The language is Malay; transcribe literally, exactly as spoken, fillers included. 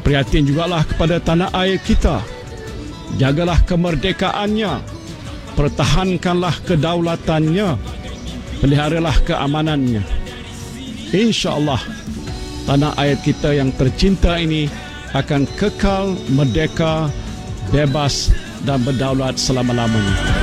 Prihatin jugalah kepada tanah air kita. Jagalah kemerdekaannya, pertahankanlah kedaulatannya, peliharalah keamanannya. InsyaAllah, tanah air kita yang tercinta ini akan kekal merdeka, bebas dan berdaulat selama-lamanya.